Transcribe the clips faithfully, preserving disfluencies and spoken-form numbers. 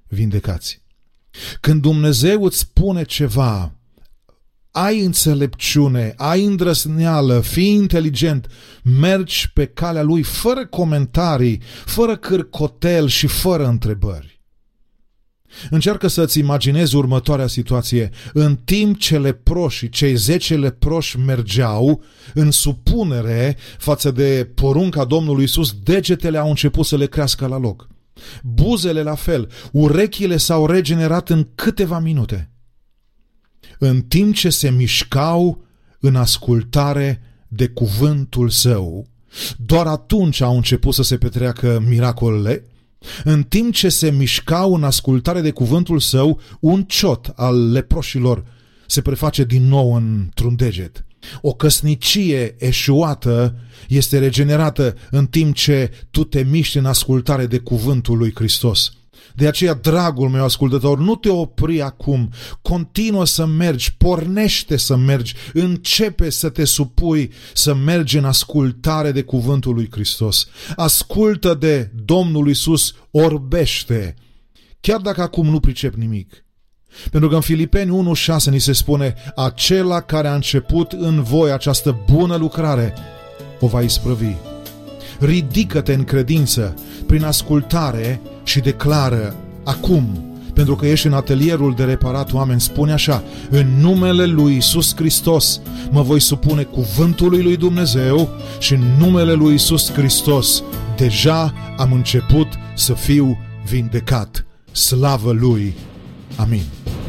vindecați. Când Dumnezeu îți spune ceva, ai înțelepciune, ai îndrăzneală, fii inteligent, mergi pe calea Lui fără comentarii, fără cârcotel și fără întrebări. Încearcă să-ți imaginezi următoarea situație. În timp ce leproșii, cei zece leproși mergeau în supunere față de porunca Domnului Iisus, degetele au început să le crească la loc. Buzele la fel, urechile s-au regenerat în câteva minute. În timp ce se mișcau în ascultare de cuvântul Său, doar atunci au început să se petreacă miracolele. În timp ce se mișcau în ascultare de cuvântul Său, un ciot al leproșilor se preface din nou într-un deget. O căsnicie eșuată este regenerată în timp ce tu te miști în ascultare de cuvântul lui Hristos. De aceea, dragul meu ascultător, nu te opri acum, continuă să mergi, pornește să mergi, începe să te supui, să mergi în ascultare de cuvântul lui Hristos. Ascultă de Domnul Iisus, orbește, chiar dacă acum nu pricep nimic. Pentru că în Filipeni unu șase ni se spune: acela care a început în voi această bună lucrare o va isprăvi. Ridică-te în credință prin ascultare și declară acum, pentru că ești în atelierul de reparat oameni, spune așa: în numele lui Iisus Hristos mă voi supune cuvântului lui Dumnezeu și în numele lui Iisus Hristos deja am început să fiu vindecat. Slavă Lui! Amin.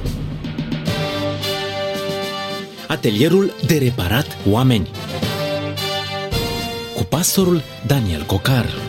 Atelierul de reparat oameni cu pastorul Daniel Cocar.